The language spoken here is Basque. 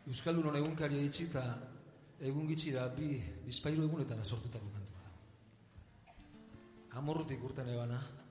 Euskaldunon egunkaria itxi eta egun gitxira bizpairu egunetara sortutako kantua. Amorrutik urten ebana.